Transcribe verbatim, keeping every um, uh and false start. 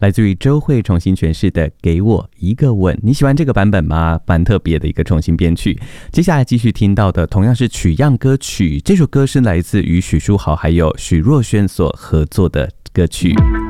来自于周蕙重新诠释的《给我一个吻》。你喜欢这个版本吗？蛮特别的一个重新编曲。接下来继续听到的同样是取样歌曲，这首歌是来自于许书豪还有许若瑄所合作的歌曲。